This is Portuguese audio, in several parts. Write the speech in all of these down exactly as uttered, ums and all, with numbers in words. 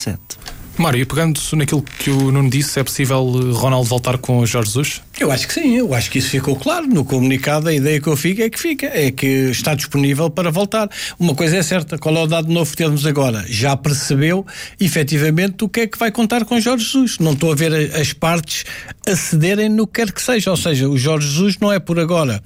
Mário, e pegando naquilo que o Nuno disse, é possível Ronaldo voltar com o Jorge Jesus? Eu acho que sim, eu acho que isso ficou claro no comunicado. A ideia que eu fico é que fica, é que está disponível para voltar. Uma coisa é certa, qual é o dado novo que temos agora? Já percebeu efetivamente o que é que vai contar com Jorge Jesus. Não estou a ver as partes acederem no que quer que seja, ou seja, o Jorge Jesus não é por agora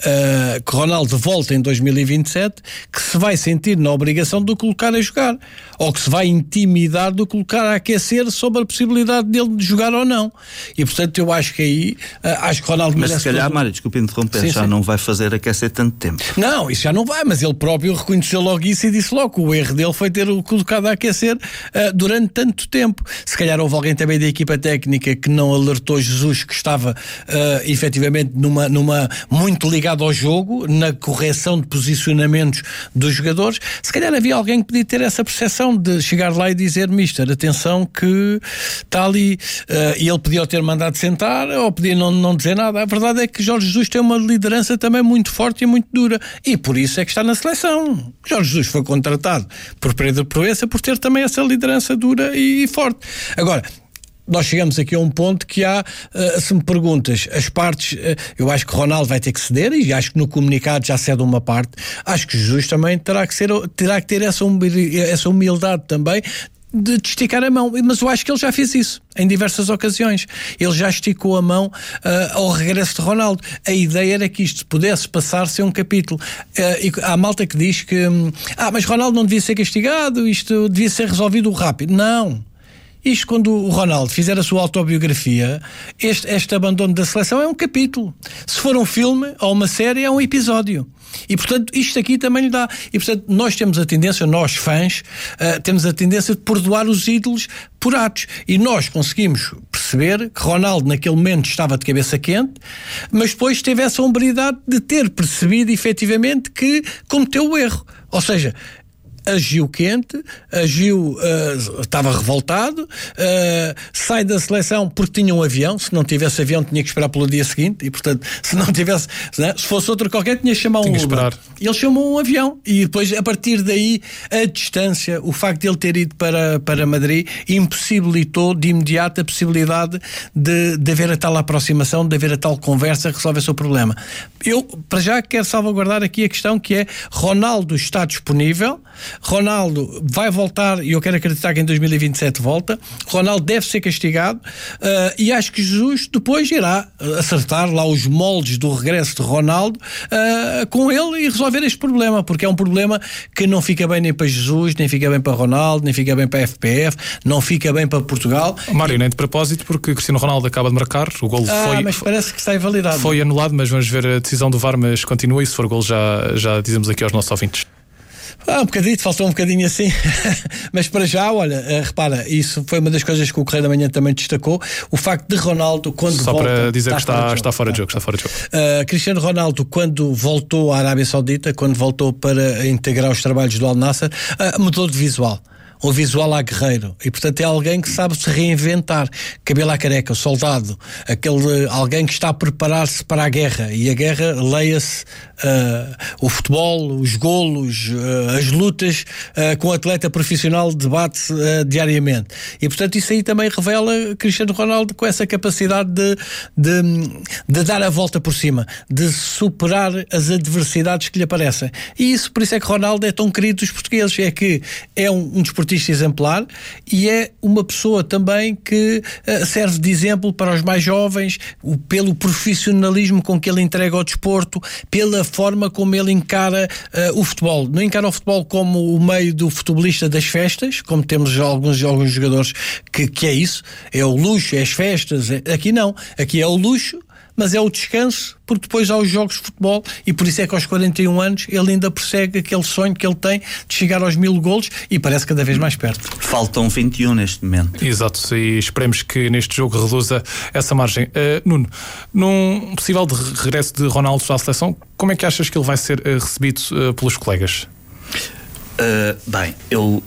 Uh, que Ronaldo volta em dois mil e vinte e sete que se vai sentir na obrigação de o colocar a jogar, ou que se vai intimidar de o colocar a aquecer sobre a possibilidade dele de jogar ou não. E portanto eu acho que aí uh, acho que Ronaldo mas se calhar, todo... Mário, desculpe interromper, sim, já sim. não vai fazer aquecer tanto tempo. Não, isso já não vai, mas ele próprio reconheceu logo isso e disse logo que o erro dele foi ter o colocado a aquecer uh, durante tanto tempo. Se calhar houve alguém também da equipa técnica que não alertou Jesus que estava uh, efetivamente numa, numa muito ligado ao jogo, na correção de posicionamentos dos jogadores. Se calhar havia alguém que podia ter essa percepção de chegar lá e dizer: mister, atenção que está ali, uh, e ele podia ter mandado sentar ou podia não, não dizer nada. A verdade é que Jorge Jesus tem uma liderança também muito forte e muito dura, e por isso é que está na seleção. Jorge Jesus foi contratado por Pedro Proença por ter também essa liderança dura e, e forte. Agora, nós chegamos aqui a um ponto que há, uh, se me perguntas, as partes, uh, eu acho que Ronaldo vai ter que ceder, e acho que no comunicado já cede uma parte. Acho que Jesus também terá que, ser, terá que ter essa humildade, essa humildade também de esticar a mão, mas eu acho que ele já fez isso em diversas ocasiões. Ele já esticou a mão uh, ao regresso de Ronaldo. A ideia era que isto pudesse passar-se a um capítulo. Uh, e há malta que diz que um, ah, mas Ronaldo não devia ser castigado, isto devia ser resolvido rápido. Não. Isto, quando o Ronaldo fizer a sua autobiografia, este, este abandono da seleção é um capítulo. Se for um filme ou uma série, é um episódio. E, portanto, isto aqui também lhe dá. E, portanto, nós temos a tendência, nós fãs, uh, temos a tendência de perdoar os ídolos por atos. E nós conseguimos perceber que Ronaldo, naquele momento, estava de cabeça quente, mas depois teve essa hombridade de ter percebido, efetivamente, que cometeu o erro. Ou seja, agiu quente, agiu, uh, estava revoltado, uh, sai da seleção porque tinha um avião. Se não tivesse avião tinha que esperar pelo dia seguinte, e portanto se não tivesse, né, se fosse outro qualquer tinha que chamar um Uber. Ele chamou um avião, e depois a partir daí a distância, o facto de ele ter ido para, para Madrid impossibilitou de imediato a possibilidade de, de haver a tal aproximação, de haver a tal conversa que resolvesse o problema. Eu para já quero salvaguardar aqui a questão que é: Ronaldo está disponível, Ronaldo vai voltar, e eu quero acreditar que em dois mil e vinte e sete volta. Ronaldo deve ser castigado, uh, e acho que Jesus depois irá acertar lá os moldes do regresso de Ronaldo uh, com ele e resolver este problema, porque é um problema que não fica bem nem para Jesus, nem fica bem para Ronaldo, nem fica bem para a F P F, não fica bem para Portugal. Mário, nem de propósito, porque Cristiano Ronaldo acaba de marcar, o golo ah, foi... mas parece que está invalidado. Foi anulado, mas vamos ver a decisão do V A R, mas continua, e se for golo já, já dizemos aqui aos nossos ouvintes. Ah, um bocadinho, faltou um bocadinho assim. Mas para já, olha, uh, repara, isso foi uma das coisas que o Correio da Manhã também destacou, o facto de Ronaldo, quando Só volta... Só para dizer está que está, está fora de jogo, está fora de jogo. Uh, Cristiano Ronaldo, quando voltou à Arábia Saudita, quando voltou para integrar os trabalhos do Al Nassr, uh, mudou de visual. Um visual a guerreiro, e portanto é alguém que sabe se reinventar, cabelo à careca, soldado, aquele, alguém que está a preparar-se para a guerra, e a guerra, leia-se uh, o futebol, os golos, uh, as lutas uh, com o atleta profissional, debate uh, diariamente, e portanto isso aí também revela Cristiano Ronaldo com essa capacidade de, de, de dar a volta por cima, de superar as adversidades que lhe aparecem, e isso, por isso é que Ronaldo é tão querido dos portugueses, é que é um, um desportista exemplar, e é uma pessoa também que uh, serve de exemplo para os mais jovens, o, pelo profissionalismo com que ele entrega ao desporto, pela forma como ele encara uh, o futebol. Não encara o futebol como o meio do futebolista das festas, como temos alguns, alguns jogadores que, que é isso, é o luxo, é as festas, é, aqui não, aqui é o luxo, mas é o descanso, porque depois há os jogos de futebol, e por isso é que aos quarenta e um anos ele ainda persegue aquele sonho que ele tem de chegar aos mil golos, e parece cada vez mais perto. Faltam vinte e um neste momento. Exato, e esperemos que neste jogo reduza essa margem. Uh, Nuno, num possível de regresso de Ronaldo à seleção, como é que achas que ele vai ser uh, recebido uh, pelos colegas? Uh, bem, eu...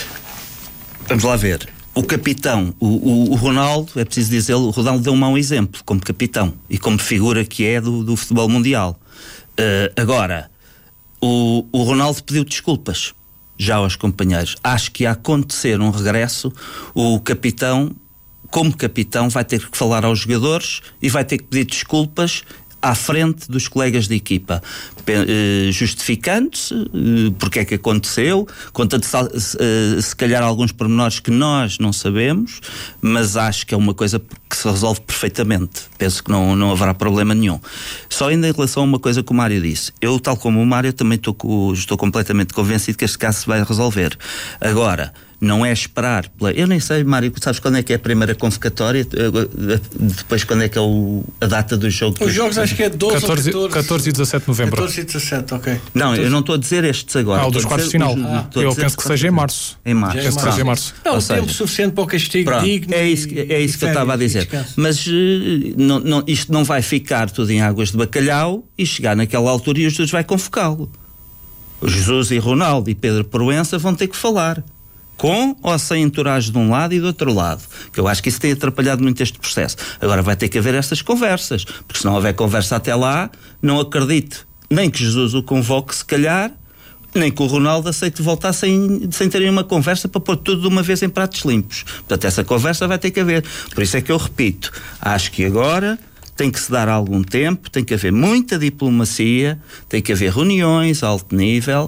Vamos lá ver. O capitão, o, o, o Ronaldo, é preciso dizê-lo, o Ronaldo deu um mau exemplo como capitão e como figura que é do, do futebol mundial. Uh, agora, o, o Ronaldo pediu desculpas. já aos companheiros. Acho que a acontecer um regresso, o capitão, como capitão, vai ter que falar aos jogadores e vai ter que pedir desculpas à frente dos colegas de equipa, justificando-se porque é que aconteceu, contando se calhar alguns pormenores que nós não sabemos, mas acho que é uma coisa que se resolve perfeitamente. Penso que não, não haverá problema nenhum. Só ainda em relação a uma coisa que o Mário disse, eu, tal como o Mário, também estou, estou completamente convencido que este caso se vai resolver. Agora, não é esperar pela... Eu nem sei, Mário, sabes quando é que é a primeira convocatória? Depois quando é que é o... a data do jogo? Os jogos acho que é doze catorze, ou catorze. catorze e dezassete de novembro. catorze e dezassete, ok. Não, catorze. Eu não estou a dizer estes agora. Ah, o dos quartos de final. Ah. Eu penso que seja em março. Em março. Penso que seja em março. Não, o tempo suficiente para o castigo pronto, digno. É isso, é isso que eu estava a dizer. Mas uh, não, não, isto não vai ficar tudo em águas de bacalhau e chegar naquela altura e os dois vai convocá-lo. Jesus e Ronaldo e Pedro Proença vão ter que falar. Com ou sem entourage de um lado e do outro lado. Que eu acho que isso tem atrapalhado muito este processo. Agora vai ter que haver estas conversas. Porque se não houver conversa até lá, não acredito nem que Jesus o convoque, se calhar, nem que o Ronaldo aceite voltar sem, sem terem uma conversa para pôr tudo de uma vez em pratos limpos. Portanto, essa conversa vai ter que haver. Por isso é que eu repito, acho que agora tem que se dar algum tempo, tem que haver muita diplomacia, tem que haver reuniões a alto nível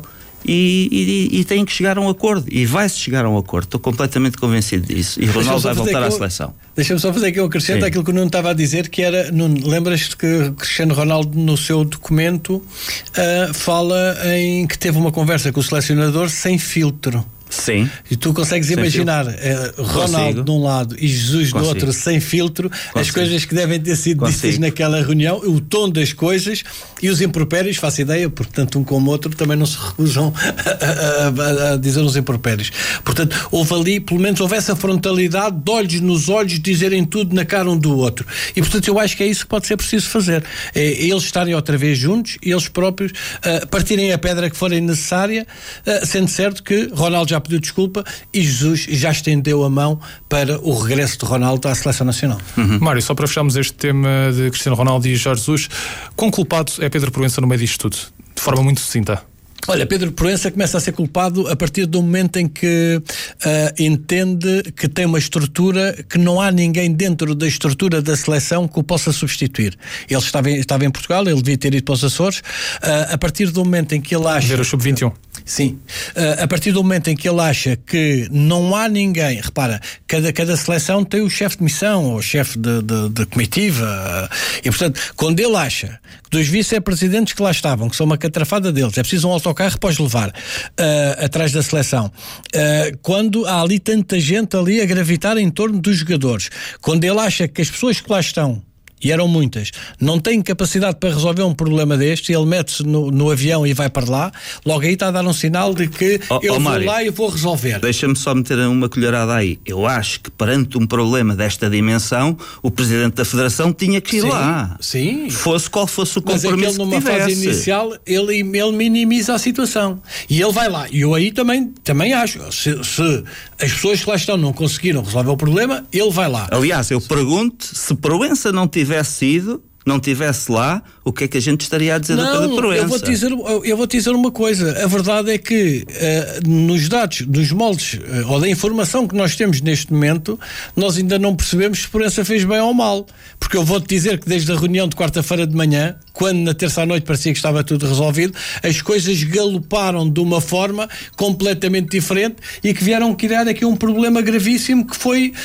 e, e, e tem que chegar a um acordo. E vai-se chegar a um acordo. Estou completamente convencido disso. E Ronaldo vai voltar à seleção. Deixa-me só fazer aqui um acrescento àquilo que o Nuno estava a dizer, que era, Nuno, lembras-te que Cristiano Ronaldo no seu documento uh, fala em que teve uma conversa com o selecionador sem filtro. Sim. E tu consegues sem imaginar uh, Ronaldo Consigo. de um lado e Jesus Consigo. do outro, sem filtro, Consigo. as coisas que devem ter sido Consigo. ditas naquela reunião, o tom das coisas e os impropérios, faço ideia, porque tanto um como o outro também não se recusam a, a, a dizer os impropérios. Portanto, houve ali, pelo menos houve essa frontalidade de olhos nos olhos, dizerem tudo na cara um do outro. E portanto eu acho que é isso que pode ser preciso fazer. É eles estarem outra vez juntos e eles próprios uh, partirem a pedra que forem necessária, uh, sendo certo que Ronaldo já pediu desculpa e Jesus já estendeu a mão para o regresso de Ronaldo à Seleção Nacional. Uhum. Mário, só para fecharmos este tema de Cristiano Ronaldo e Jorge Jesus, quão culpado é Pedro Proença no meio disto tudo? De forma muito sucinta. Olha, Pedro Proença começa a ser culpado a partir do momento em que uh, entende que tem uma estrutura que não há ninguém dentro da estrutura da seleção que o possa substituir. Ele estava em, estava em Portugal, ele devia ter ido para os Açores. Uh, a partir do momento em que ele acha... Ver o sub vinte e um. Sim. Uh, a partir do momento em que ele acha que não há ninguém... Repara, cada, cada seleção tem o chefe de missão, ou o chefe de, de, de comitiva. Uh, e, portanto, quando ele acha que dos vice-presidentes que lá estavam, que são uma catrafada deles, é preciso um autocarro para os levar uh, atrás da seleção. Uh, quando há ali tanta gente ali a gravitar em torno dos jogadores. Quando ele acha que as pessoas que lá estão, e eram muitas, não têm capacidade para resolver um problema deste, ele mete-se no, no avião e vai para lá, logo aí está a dar um sinal de que oh, eu oh, vou Mário, lá e vou resolver. Deixa-me só meter uma colherada aí. Eu acho que perante um problema desta dimensão, o Presidente da Federação tinha que ir sim, lá. Sim. Fosse qual fosse o compromisso. Mas é que ele, numa que fase inicial, ele, ele minimiza a situação. E ele vai lá. E eu aí também, também acho. Se, se as pessoas que lá estão não conseguiram resolver o problema, ele vai lá. Aliás, eu pergunto, se Proença não tivesse sido, não tivesse lá, o que é que a gente estaria a dizer não, do Pedro Proença? Eu vou-te dizer, eu vou-te dizer uma coisa. A verdade é que uh, nos dados, dos moldes uh, ou da informação que nós temos neste momento, nós ainda não percebemos se Proença fez bem ou mal. Porque eu vou-te dizer que desde a reunião de quarta-feira de manhã, quando na terça à noite parecia que estava tudo resolvido, as coisas galoparam de uma forma completamente diferente e que vieram criar aqui um problema gravíssimo que foi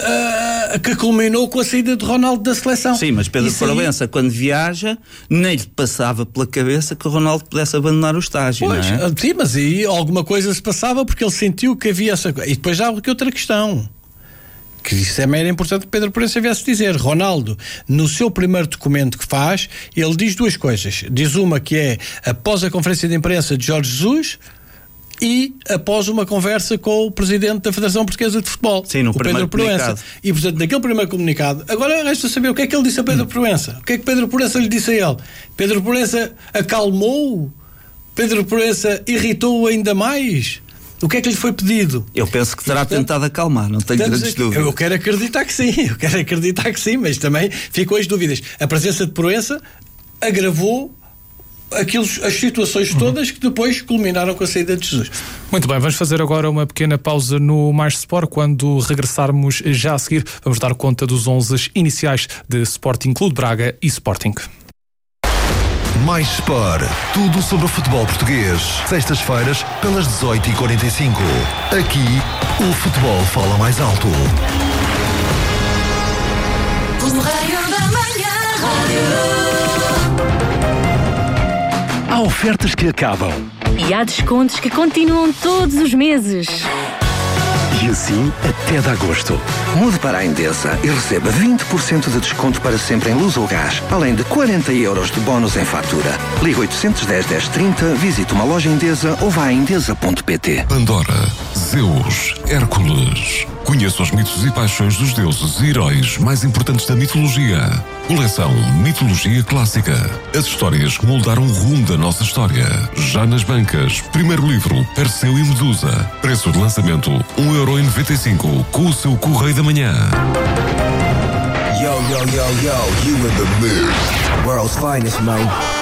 uh, uh, que culminou com a saída de Ronaldo da seleção. Sim, mas Pedro Proença, aí... quando viaja, nem lhe passava pela cabeça que o Ronaldo pudesse abandonar o estágio, pois, não é? Sim, mas aí alguma coisa se passava porque ele sentiu que havia essa coisa. E depois há outra questão, que isso é mera importante que Pedro Proença viesse dizer. Ronaldo, no seu primeiro documento que faz, ele diz duas coisas. Diz uma que é após a conferência de imprensa de Jorge Jesus e após uma conversa com o Presidente da Federação Portuguesa de Futebol, sim, no o Pedro Proença. E, portanto, naquele primeiro comunicado, agora resta saber o que é que ele disse a Pedro hum. Proença. O que é que Pedro Proença lhe disse a ele? Pedro Proença acalmou-o? Pedro Proença irritou-o ainda mais? O que é que lhe foi pedido? Eu penso que terá portanto, tentado acalmar, não tenho grandes dúvidas. Eu quero acreditar que sim, eu quero acreditar que sim, mas também ficam as dúvidas. A presença de Proença agravou aquilo, as situações todas que depois culminaram com a saída de Jesus. Muito bem, vamos fazer agora uma pequena pausa no Mais Sport. Quando regressarmos já a seguir, vamos dar conta dos onze iniciais de Sporting Clube de Braga e Sporting. Mais Sport, tudo sobre o futebol português. Sextas-feiras, pelas dezoito e quarenta e cinco. Aqui, o futebol fala mais alto. Há ofertas que acabam. E há descontos que continuam todos os meses. E assim até de agosto. Mude para a Endesa e receba vinte por cento de desconto para sempre em luz ou gás, além de quarenta euros de bónus em fatura. Ligue oitocentos e dez, dez trinta, visite uma loja Endesa ou vá a endesa ponto pt. Pandora, Zeus, Hércules. Conheça os mitos e paixões dos deuses e heróis mais importantes da mitologia. Coleção Mitologia Clássica. As histórias que moldaram o rumo da nossa história. Já nas bancas. Primeiro livro, Perseu e Medusa. Preço de lançamento, um euro e noventa e cinco, com o seu Correio da Manhã. Yo, yo, yo, yo, you in the mix. World's finest, man.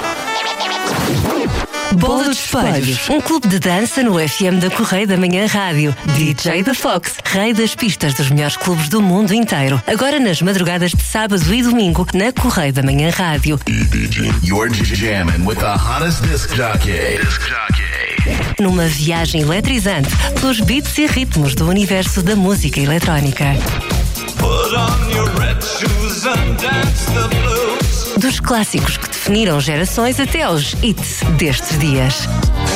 Bola dos Espelhos, um clube de dança no F M da Correio da Manhã Rádio. D J da Fox, rei das pistas dos melhores clubes do mundo inteiro. Agora nas madrugadas de sábado e domingo, na Correio da Manhã Rádio. You're jamming with the hottest disc jockey. Disc jockey. Numa viagem eletrizante pelos beats e ritmos do universo da música eletrónica. Put on your red shoes and dance the blues. Dos clássicos que definiram gerações até aos hits destes dias.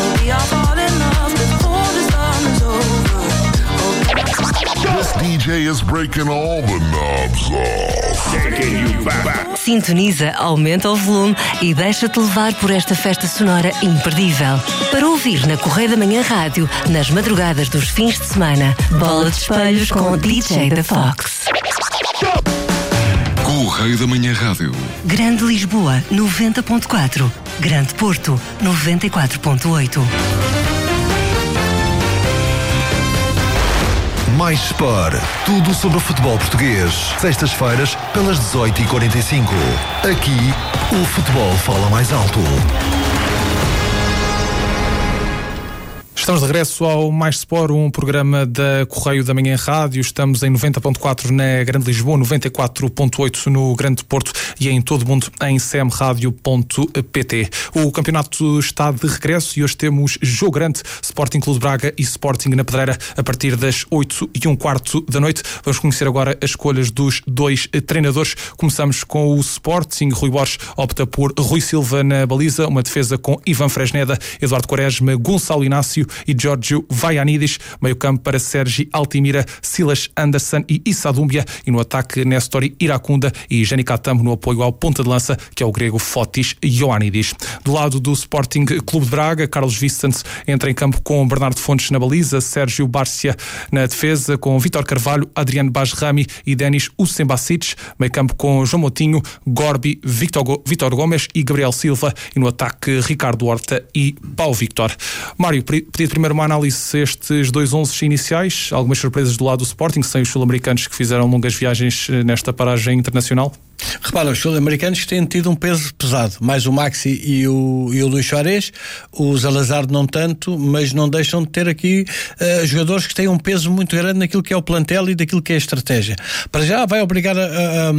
This D J is breaking all the knobs off. Taking you back. Sintoniza, aumenta o volume e deixa-te levar por esta festa sonora imperdível. Para ouvir na Correio da Manhã Rádio, nas madrugadas dos fins de semana, Bola de Espelhos com o D J da Fox. Correio da Manhã Rádio. Grande Lisboa, noventa ponto quatro. Grande Porto, noventa e quatro ponto oito. Mais Sport, tudo sobre o futebol português. Sextas-feiras, pelas dezoito e quarenta e cinco. Aqui, o futebol fala mais alto. Estamos de regresso ao Mais Sport, um programa da Correio da Manhã Rádio. Estamos em noventa ponto quatro na Grande Lisboa, noventa e quatro ponto oito no Grande Porto e em todo o mundo em c m radio ponto p t. O campeonato está de regresso e hoje temos jogo grande, Sporting Clube de Braga e Sporting na Pedreira, a partir das oito e um quarto da noite. Vamos conhecer agora as escolhas dos dois treinadores. Começamos com o Sporting. Rui Borges opta por Rui Silva na baliza, uma defesa com Ivan Fresneda, Eduardo Quaresma, Gonçalo Inácio e Giorgio Vaianidis, meio campo para Sergi Altimira, Silas Anderson e Issa Doumbia, e no ataque Nestori Iracunda e Jani Katambo no apoio ao ponta de lança, que é o grego Fotis Ioannidis. Do lado do Sporting Clube de Braga, Carlos Vicente entra em campo com Bernardo Fontes na baliza, Sérgio Bárcia na defesa com Vítor Carvalho, Adriano Basrami e Denis Ucembasic, meio campo com João Moutinho, Gorbi, Victor, Victor Gomes e Gabriel Silva, e no ataque Ricardo Horta e Pau Victor. Mário, pedi primeiro uma análise a estes dois onze iniciais, algumas surpresas do lado do Sporting, sem os sul-americanos que fizeram longas viagens nesta paragem internacional? Repara, os sul-americanos têm tido um peso pesado, mais o Maxi e o, e o Luís Suárez, o Salazar não tanto, mas não deixam de ter aqui uh, jogadores que têm um peso muito grande naquilo que é o plantel e daquilo que é a estratégia. Para já vai obrigar a, a,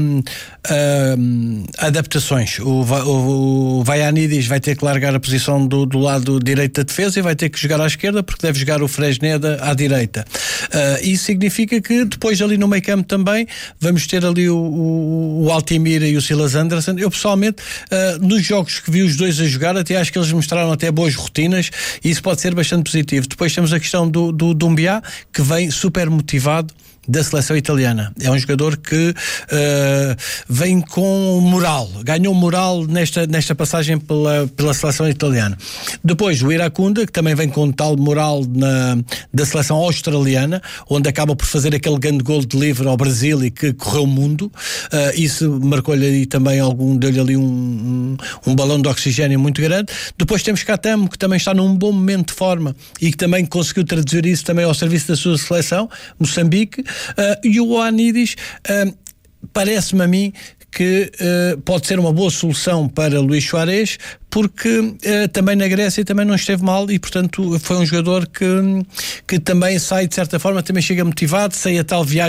a, a adaptações. O, o, o Vaianidis vai ter que largar a posição do, do lado direito da defesa e vai ter que jogar à esquerda, porque deve jogar o Fresneda à direita. Uh, isso significa que depois ali no meio campo também vamos ter ali o, o, o Altimira e o Silas Anderson. Eu pessoalmente, uh, nos jogos que vi os dois a jogar, até acho que eles mostraram até boas rotinas e isso pode ser bastante positivo. Depois temos a questão do, do Doumbia, que vem super motivado da seleção italiana. É um jogador que uh, vem com moral, ganhou moral nesta, nesta passagem pela, pela seleção italiana. Depois o Iracunda, que também vem com tal moral na, da seleção australiana, onde acaba por fazer aquele grande gol de livre ao Brasil e que correu o mundo. Uh, isso marcou-lhe ali também algum, deu-lhe ali um, um, um balão de oxigênio muito grande. Depois temos Katambo, que também está num bom momento de forma e que também conseguiu traduzir isso também ao serviço da sua seleção, Moçambique. Uh, e o Ioannidis, uh, parece-me a mim que uh, pode ser uma boa solução para Luís Suárez, porque uh, também na Grécia também não esteve mal e, portanto, foi um jogador que, que também sai, de certa forma, também chega motivado, sai a tal viagem